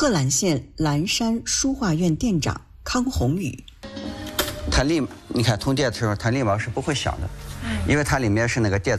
贺兰县蓝山书画院店长康宏宇。 你看通电的时候，它立马是不会响的，因为它里面是那个电子